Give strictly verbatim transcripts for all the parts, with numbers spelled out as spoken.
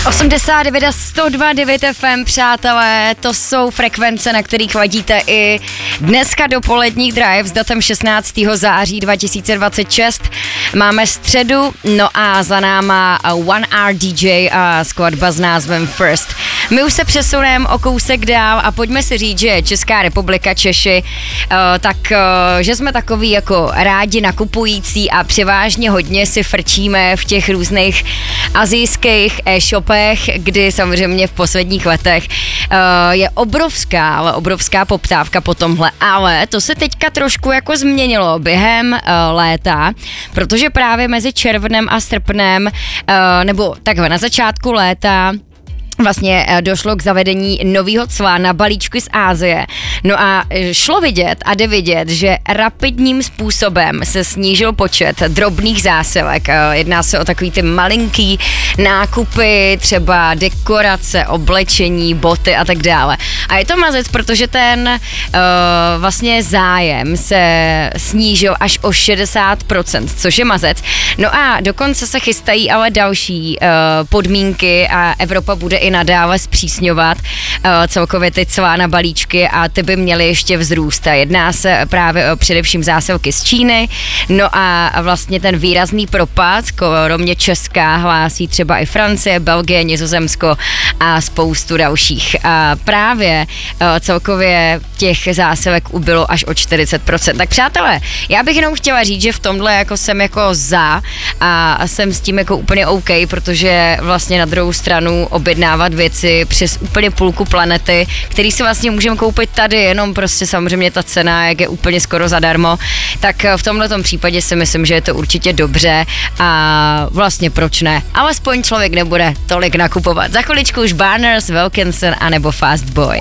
osmdesát devět a sto dva devět F M, přátelé, to jsou frekvence, na kterých vadíte i dneska dopolední drive s datem šestnáctého září dva tisíce dvacet šest. Máme středu, no a za náma One R D J a skladba s názvem First. My už se přesuneme o kousek dál a pojďme si říct, že Česká republika, Češi, uh, tak, uh, že jsme takový jako rádi nakupující a převážně hodně si frčíme v těch různých asijských e-shopech, kdy samozřejmě v posledních letech uh, je obrovská, ale obrovská poptávka po tomhle, ale to se teďka trošku jako změnilo během uh, léta, protože právě mezi červnem a srpnem, uh, nebo takhle na začátku léta, vlastně došlo k zavedení nového cla na balíčky z Asie. No a šlo vidět a jde vidět, že rapidním způsobem se snížil počet drobných zásilek. Jedná se o takový ty malinký nákupy, třeba dekorace, oblečení, boty a tak dále. A je to mazec, protože ten uh, vlastně zájem se snížil až o šedesát procent, což je mazec. No a dokonce se chystají ale další uh, podmínky a Evropa bude i nadále zpřísňovat uh, celkově ty cla na balíčky a ty by měly ještě vzrůst. Jedná se právě o především zásilky z Číny, no a vlastně ten výrazný propad, kromě Česka, hlásí třeba i Francie, Belgie, Nizozemsko a spoustu dalších. A právě uh, celkově těch zásilek ubylo až o čtyřicet procent. Tak přátelé, já bych jenom chtěla říct, že v tomhle jako jsem jako za a jsem s tím jako úplně OK, protože vlastně na druhou stranu objednávat věci přes úplně půlku planety, který si vlastně můžeme koupit tady, jenom prostě samozřejmě ta cena, jak je úplně skoro zadarmo, tak v tomhletom případě si myslím, že je to určitě dobře a vlastně proč ne? Alespoň člověk nebude tolik nakupovat. Za chviličku už Barners, Wilkinson a nebo Fast Boy.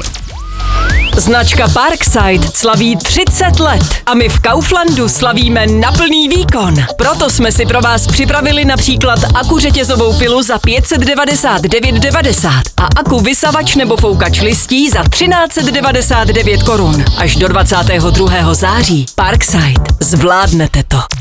Značka Parkside slaví třicet let a my v Kauflandu slavíme na plný výkon. Proto jsme si pro vás připravili například aku řetězovou pilu za pět set devadesát devět devadesát a aku vysavač nebo foukač listí za třináct set devadesát devět korun. Až do dvacátého druhého září. Parkside. Zvládnete to.